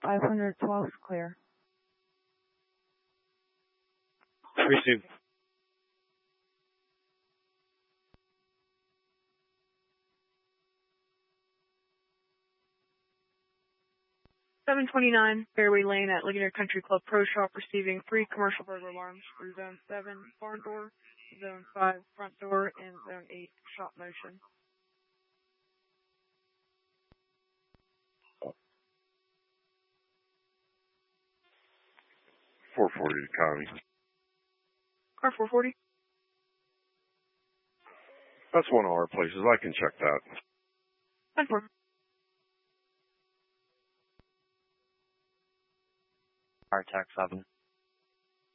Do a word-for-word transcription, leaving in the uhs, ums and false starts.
five hundred twelve is clear. Received. seven twenty-nine Fairway Lane at Ligonier Country Club Pro Shop receiving three commercial burglar alarms for Zone seven barn door, Zone five front door, and Zone eight shop motion. four forty to Connie. Car four forty. That's one of our places. I can check that. ten four. R T A C seven.